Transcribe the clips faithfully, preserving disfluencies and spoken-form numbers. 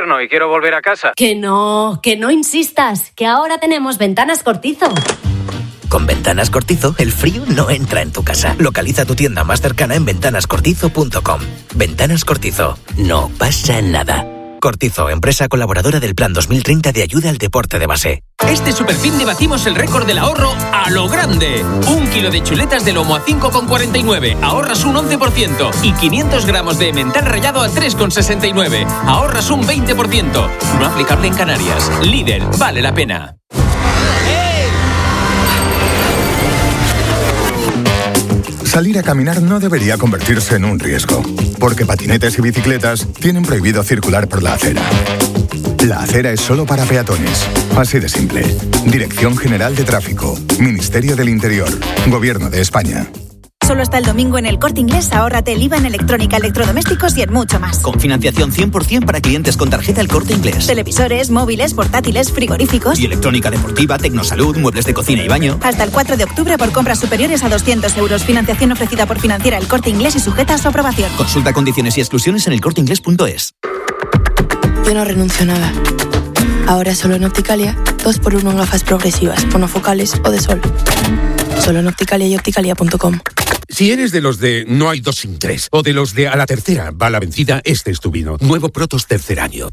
invierno y quiero volver a casa. Que no, que no insistas, que ahora tenemos Ventanas Cortizo. Con Ventanas Cortizo, el frío no entra en tu casa. Localiza tu tienda más cercana en ventanas cortizo punto com. Ventanas Cortizo, no pasa nada. Cortizo, empresa colaboradora del Plan dos mil treinta de ayuda al deporte de base. Este superfin batimos el récord del ahorro a lo grande. Un kilo de chuletas de lomo a cinco con cuarenta y nueve, ahorras un once por ciento. Y quinientos gramos de emmental rallado a tres con sesenta y nueve, ahorras un veinte por ciento. No aplicable en Canarias. Líder, vale la pena. Salir a caminar no debería convertirse en un riesgo, porque patinetes y bicicletas tienen prohibido circular por la acera. La acera es solo para peatones. Así de simple. Dirección General de Tráfico, Ministerio del Interior, Gobierno de España. Solo hasta el domingo en El Corte Inglés, ahórrate el I V A en electrónica, electrodomésticos y en mucho más. Con financiación cien por ciento para clientes con tarjeta El Corte Inglés. Televisores, móviles, portátiles, frigoríficos. Y electrónica deportiva, tecnosalud, muebles de cocina y baño. Hasta el cuatro de octubre por compras superiores a doscientos euros. Financiación ofrecida por Financiera El Corte Inglés y sujeta a su aprobación. Consulta condiciones y exclusiones en el corte inglés punto es. Yo no renuncio a nada. Ahora solo en Opticalia, dos por uno en gafas progresivas, monofocales o de sol. Solo en Opticalia y opticalia punto com. Si eres de los de no hay dos sin tres, o de los de a la tercera va la vencida, este es tu vino. Nuevo Protos tercer año.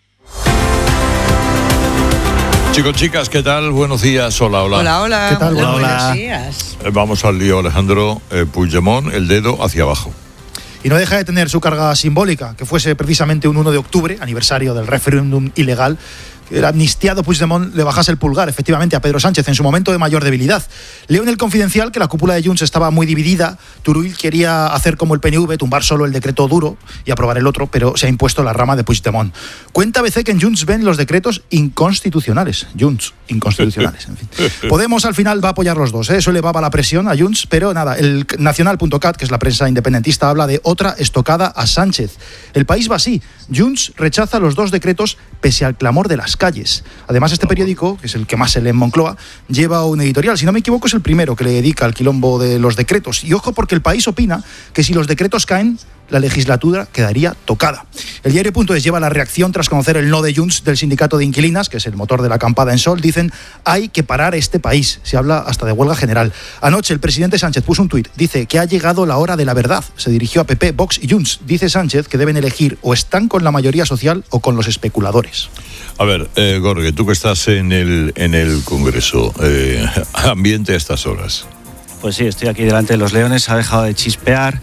Chicos, chicas, ¿qué tal? Buenos días. Hola, hola. Hola, hola. ¿Qué tal? Hola, Buenos hola. días. Eh, Vamos al lío, Alejandro. Eh, Puigdemont, el dedo hacia abajo. Y no deja de tener su carga simbólica, que fuese precisamente un uno de octubre, aniversario del referéndum ilegal. El amnistiado Puigdemont le bajase el pulgar, efectivamente, a Pedro Sánchez en su momento de mayor debilidad. Leo en El Confidencial que la cúpula de Junts estaba muy dividida. Turull quería hacer como el P N V, tumbar solo el decreto duro y aprobar el otro, pero se ha impuesto la rama de Puigdemont. Cuenta A B C que en Junts ven los decretos inconstitucionales. Junts, inconstitucionales, en fin. Podemos al final va a apoyar los dos, ¿eh? Eso elevaba la presión a Junts, pero nada, el nacional punto cat, que es la prensa independentista, habla de otra estocada a Sánchez. El País va así. Junts rechaza los dos decretos pese al clamor de las calles. Además, este periódico, que es el que más se lee en Moncloa, lleva un editorial, si no me equivoco es el primero que le dedica al quilombo de los decretos. Y ojo, porque El País opina que si los decretos caen, la legislatura quedaría tocada. El diario punto es lleva la reacción tras conocer el no de Junts del sindicato de inquilinas, que es el motor de la acampada en Sol. Dicen, hay que parar este país. Se habla hasta de huelga general. Anoche el presidente Sánchez puso un tuit. Dice que ha llegado la hora de la verdad. Se dirigió a P P, Vox y Junts. Dice Sánchez que deben elegir o están con la mayoría social o con los especuladores. A ver, eh, Gorge, tú que estás en el, en el Congreso, eh, ambiente a estas horas. Pues sí, estoy aquí delante de los leones, ha dejado de chispear,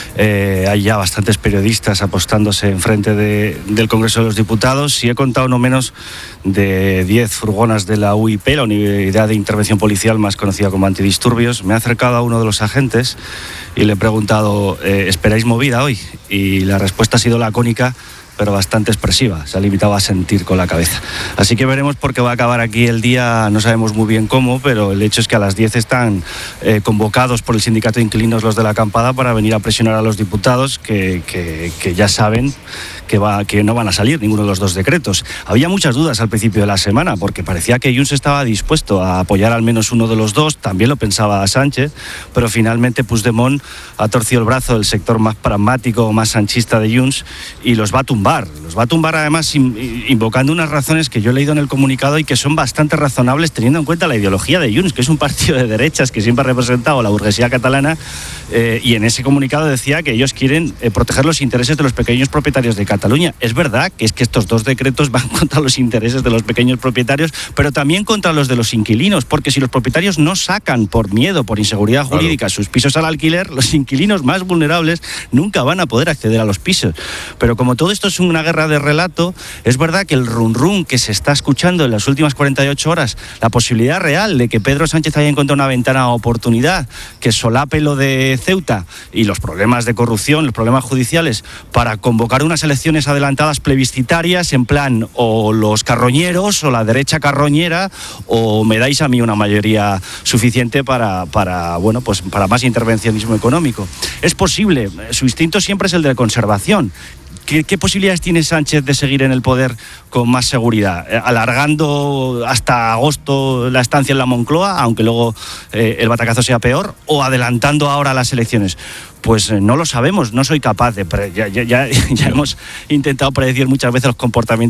eh, hay ya bastantes periodistas apostándose enfrente de, del Congreso de los Diputados y he contado no menos de diez furgonas de la U I P, la Unidad de Intervención Policial más conocida como Antidisturbios. Me he acercado a uno de los agentes y le he preguntado, eh, ¿esperáis movida hoy? Y la respuesta ha sido lacónica, pero bastante expresiva, se ha limitado a sentir con la cabeza. Así que veremos por qué va a acabar aquí el día, no sabemos muy bien cómo, pero el hecho es que a las diez están eh, convocados por el sindicato de inquilinos los de la acampada para venir a presionar a los diputados que, que, que ya saben que, va, que no van a salir ninguno de los dos decretos. Había muchas dudas al principio de la semana, porque parecía que Junts estaba dispuesto a apoyar al menos uno de los dos, también lo pensaba Sánchez, pero finalmente Puigdemont ha torcido el brazo del sector más pragmático, más sanchista de Junts y los va a tumbar. Los va a tumbar además invocando unas razones que yo he leído en el comunicado y que son bastante razonables teniendo en cuenta la ideología de Junts, que es un partido de derechas que siempre ha representado la burguesía catalana, eh, y en ese comunicado decía que ellos quieren eh, proteger los intereses de los pequeños propietarios de Cataluña. Es verdad que es que estos dos decretos van contra los intereses de los pequeños propietarios, pero también contra los de los inquilinos, porque si los propietarios no sacan por miedo, por inseguridad jurídica, claro, sus pisos al alquiler, los inquilinos más vulnerables nunca van a poder acceder a los pisos. Pero como todo esto es una guerra de relato, es verdad que el run run que se está escuchando en las últimas cuarenta y ocho horas, la posibilidad real de que Pedro Sánchez haya encontrado una ventana de oportunidad que solape lo de Ceuta y los problemas de corrupción, los problemas judiciales, para convocar unas elecciones adelantadas plebiscitarias en plan o los carroñeros o la derecha carroñera o me dais a mí una mayoría suficiente para, para, bueno, pues para más intervencionismo económico. Es posible, su instinto siempre es el de conservación. ¿Qué, ¿Qué posibilidades tiene Sánchez de seguir en el poder con más seguridad? ¿Alargando hasta agosto la estancia en la Moncloa, aunque luego eh, el batacazo sea peor? ¿O adelantando ahora las elecciones? Pues eh, no lo sabemos, no soy capaz de... Pre- ya, ya, ya, ya hemos intentado predecir muchas veces los comportamientos